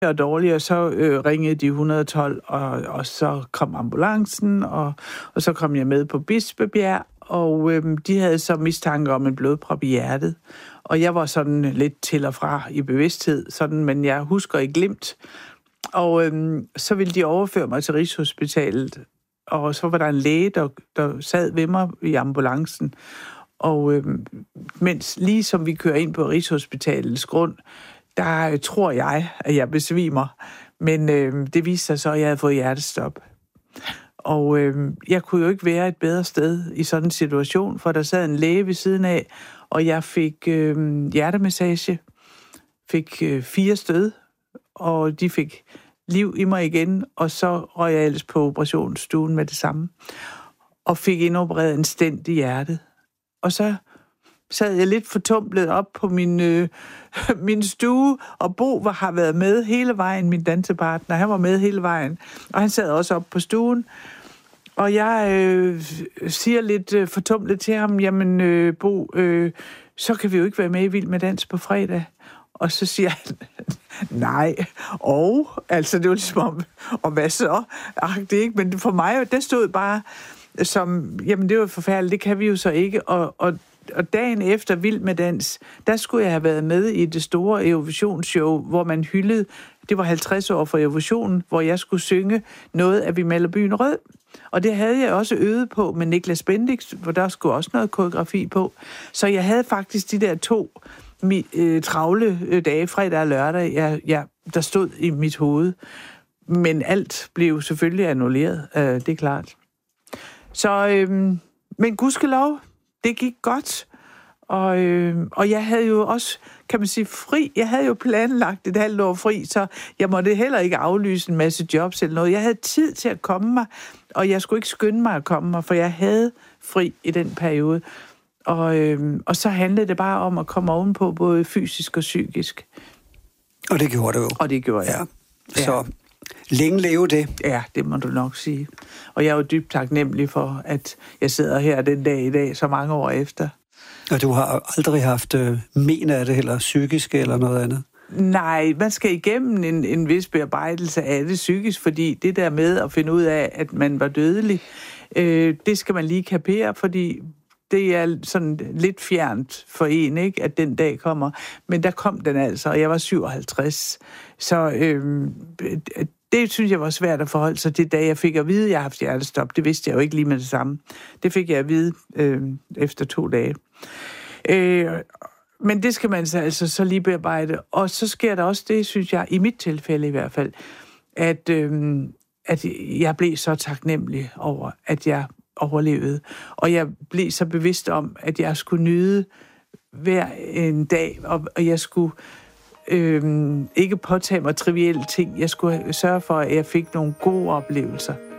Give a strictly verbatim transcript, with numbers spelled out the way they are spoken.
og dårligere, så øh, ringede de et hundrede og tolv, og, og så kom ambulancen, og, og så kom jeg med på Bispebjerg, og øh, de havde så mistanke om en blodprop i hjertet. Og jeg var sådan lidt til og fra i bevidsthed, sådan, men jeg husker i glimt. Og øh, så ville de overføre mig til Rigshospitalet, og så var der en læge, der, der sad ved mig i ambulancen. Og øh, mens lige som vi kører ind på Rigshospitalets grund, der øh, tror jeg, at jeg besvimer. Men øh, det viste sig så, at jeg havde fået hjertestop. Og øh, jeg kunne jo ikke være et bedre sted i sådan en situation, for der sad en læge ved siden af, og jeg fik øh, hjertemassage, fik øh, fire stød, og de fik liv i mig igen, og så røg jeg ellers på operationsstuen med det samme, og fik indopereret en stent i hjertet. Og så sad jeg lidt fortumplet op på min, øh, min stue, og Bo var, har været med hele vejen, min dansepartner, han var med hele vejen, og han sad også op på stuen, og jeg øh, siger lidt øh, fortumplet til ham, jamen øh, Bo, øh, så kan vi jo ikke være med i Vild med Dans på fredag. Og så siger han, nej, og, altså det var ligesom om, og hvad så? Ach, det ikke, men for mig, der stod bare som, jamen det var forfærdeligt, det kan vi jo så ikke, og, og, og dagen efter Vild med Dans, der skulle jeg have været med i det store Eurovisionsshow, hvor man hyldede, det var halvtreds år for Eurovisionen, hvor jeg skulle synge noget af Vi maler byen rød. Og det havde jeg også øvet på med Niklas Bendix, hvor der skulle også noget koreografi på. Så jeg havde faktisk de der to mi, øh, travle øh, dage, fredag og lørdag, jeg, jeg, der stod i mit hoved. Men alt blev selvfølgelig annulleret, øh, det er klart. Så, øh, men gudskelov, det gik godt. Og, øh, og jeg havde jo også, kan man sige, fri. Jeg havde jo planlagt et halvt år fri, så jeg måtte heller ikke aflyse en masse jobs eller noget. Jeg havde tid til at komme mig, og jeg skulle ikke skynde mig at komme mig, for jeg havde fri i den periode. Og, øh, og så handlede det bare om at komme ovenpå, både fysisk og psykisk. Og det gjorde det jo. Og det gjorde jeg. Ja. Så ja. Længe leve det. Ja, det må du nok sige. Og jeg er jo dybt taknemmelig for, at jeg sidder her den dag i dag, så mange år efter. Og du har aldrig haft øh, men af det, eller psykisk, eller noget andet? Nej, man skal igennem en, en vis bearbejdelse af det psykisk, fordi det der med at finde ud af, at man var dødelig, øh, det skal man lige kapere, fordi det er sådan lidt fjernt for en, ikke, at den dag kommer. Men der kom den altså, og jeg var syvoghalvtreds. Så øh, det synes jeg var svært at forholde sig til, da jeg fik at vide, at jeg har haft hjertestop. Det vidste jeg jo ikke lige med det samme. Det fik jeg at vide øh, efter to dage. Øh, men det skal man så altså så lige bearbejde. Og så sker der også det, synes jeg, i mit tilfælde i hvert fald, at, øh, at jeg blev så taknemmelig over, at jeg overlevede. Og jeg blev så bevidst om, at jeg skulle nyde hver en dag, og, og jeg skulle øh, ikke påtage mig trivielle ting. Jeg skulle sørge for, at jeg fik nogle gode oplevelser.